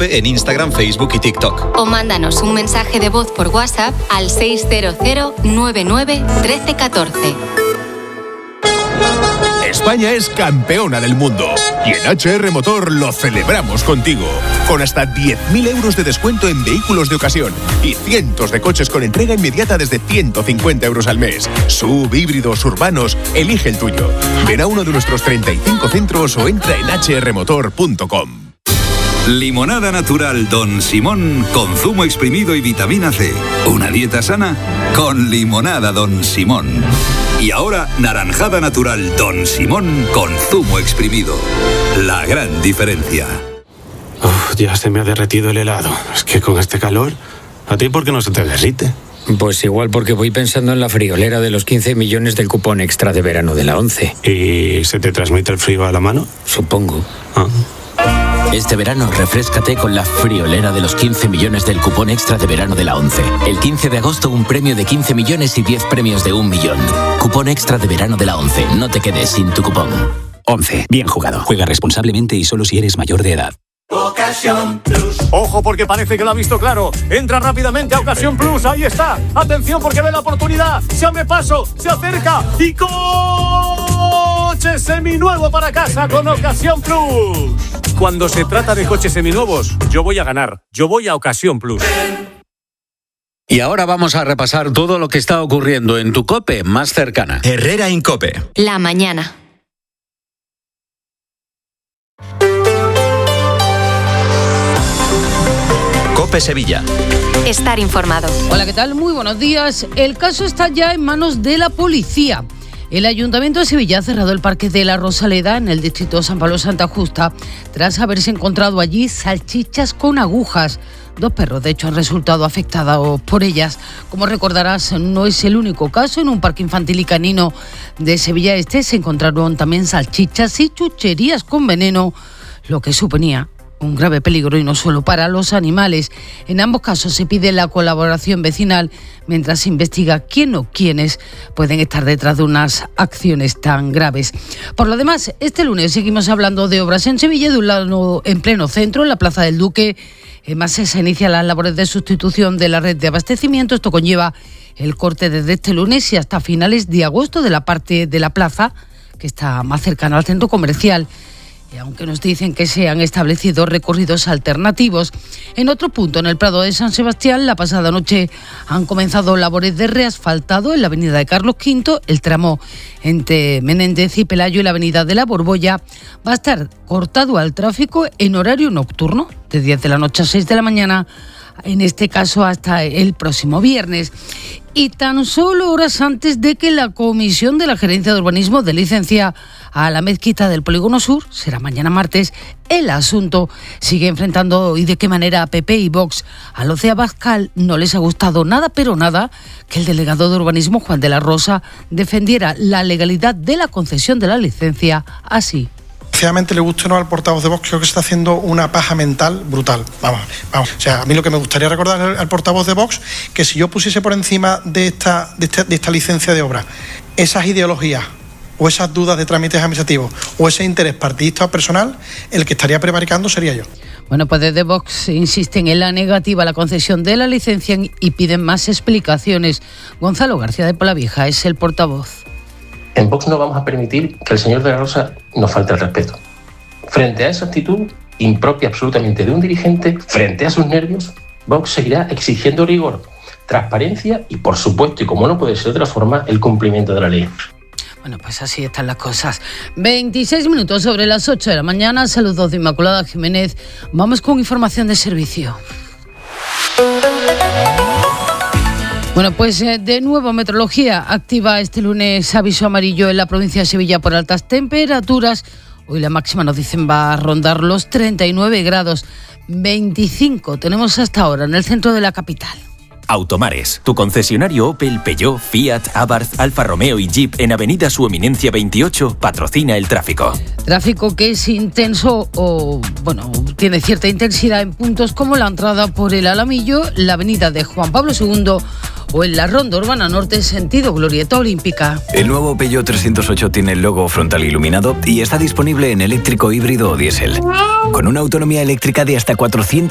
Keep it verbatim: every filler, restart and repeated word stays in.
COPE en Instagram, Facebook y TikTok. O mándanos un mensaje de voz por WhatsApp al seis cero cero nueve nueve uno tres uno cuatro. España es campeona del mundo y en H R Motor lo celebramos contigo, con hasta diez mil euros de descuento en vehículos de ocasión y cientos de coches con entrega inmediata desde ciento cincuenta euros al mes. Sub, híbridos, urbanos, elige el tuyo. Ven a uno de nuestros treinta y cinco centros o entra en h r motor punto com. Limonada natural Don Simón con zumo exprimido y vitamina C. Una dieta sana con limonada Don Simón. Y ahora, naranjada natural Don Simón con zumo exprimido. La gran diferencia. Uf, ya se me ha derretido el helado. Es que con este calor, ¿a ti por qué no se te derrite? Pues igual porque voy pensando en la friolera de los quince millones del cupón extra de verano de la ONCE. ¿Y se te transmite el frío a la mano? Supongo. Ah. Este verano, refréscate con la friolera de los quince millones del cupón extra de verano de la ONCE. El quince de agosto, un premio de quince millones y diez premios de un millón. Cupón extra de verano de la ONCE. No te quedes sin tu cupón. ONCE. Bien jugado. Juega responsablemente y solo si eres mayor de edad. Ocasión Plus. Ojo, porque parece que lo ha visto claro. Entra rápidamente a Ocasión Plus. Ahí está. Atención, porque ve la oportunidad. Se abre paso, se acerca y coche seminuevo para casa con Ocasión Plus. Cuando se trata de coches seminuevos, yo voy a ganar. Yo voy a Ocasión Plus. Y ahora vamos a repasar todo lo que está ocurriendo en tu COPE más cercana. Herrera Incope. La mañana. COPE Sevilla. Estar informado. Hola, ¿qué tal? Muy buenos días. El caso está ya en manos de la policía. El Ayuntamiento de Sevilla ha cerrado el Parque de la Rosaleda en el distrito San Pablo Santa Justa tras haberse encontrado allí salchichas con agujas. Dos perros, de hecho, han resultado afectados por ellas. Como recordarás, no es el único caso. En un parque infantil y canino de Sevilla Este se encontraron también salchichas y chucherías con veneno, lo que suponía un grave peligro y no solo para los animales. En ambos casos se pide la colaboración vecinal mientras se investiga quién o quiénes pueden estar detrás de unas acciones tan graves. Por lo demás, este lunes seguimos hablando de obras en Sevilla. De un lado, en pleno centro, en la Plaza del Duque, en Masés se inician las labores de sustitución de la red de abastecimiento. Esto conlleva el corte desde este lunes y hasta finales de agosto de la parte de la plaza que está más cercana al centro comercial. Y aunque nos dicen que se han establecido recorridos alternativos, en otro punto, en el Prado de San Sebastián, la pasada noche han comenzado labores de reasfaltado en la avenida de Carlos quinto. El tramo entre Menéndez y Pelayo y la avenida de la Borbolla va a estar cortado al tráfico en horario nocturno, de diez de la noche a seis de la mañana, en este caso hasta el próximo viernes. Y tan solo horas antes de que la Comisión de la Gerencia de Urbanismo dé licencia a la mezquita del Polígono Sur, será mañana martes, el asunto sigue enfrentando y de qué manera a P P y Vox. A los de Abascal no les ha gustado nada, pero nada, que el delegado de urbanismo, Juan de la Rosa, defendiera la legalidad de la concesión de la licencia así. Desgraciadamente, le guste o no al portavoz de Vox, creo que está haciendo una paja mental brutal. Vamos, vamos. O sea, a mí lo que me gustaría recordar al, al portavoz de Vox, que si yo pusiese por encima de esta, de esta, de esta licencia de obra esas ideologías o esas dudas de trámites administrativos o ese interés partidista o personal, el que estaría prevaricando sería yo. Bueno, pues desde Vox insisten en la negativa a la concesión de la licencia y piden más explicaciones. Gonzalo García de Polavieja es el portavoz. En Vox no vamos a permitir que el señor de la Rosa nos falte el respeto. Frente a esa actitud impropia absolutamente de un dirigente, frente a sus nervios, Vox seguirá exigiendo rigor, transparencia y, por supuesto, y como no puede ser de otra forma, el cumplimiento de la ley. Bueno, pues así están las cosas. veintiséis minutos sobre las ocho de la mañana. Saludos de Inmaculada Jiménez. Vamos con información de servicio. Bueno, pues de nuevo meteorología activa este lunes aviso amarillo en la provincia de Sevilla por altas temperaturas. Hoy la máxima, nos dicen, va a rondar los treinta y nueve grados. veinticinco tenemos hasta ahora en el centro de la capital. Automares, tu concesionario Opel, Peugeot, Fiat, Abarth, Alfa Romeo y Jeep en Avenida Su Eminencia veintiocho patrocina el tráfico. Tráfico que es intenso o, bueno, tiene cierta intensidad en puntos como la entrada por el Alamillo, la avenida de Juan Pablo segundo o en la Ronda Urbana Norte sentido Glorieta Olímpica. El nuevo Peugeot trescientos ocho tiene el logo frontal iluminado y está disponible en eléctrico, híbrido o diésel. Con una autonomía eléctrica de hasta cuatrocientos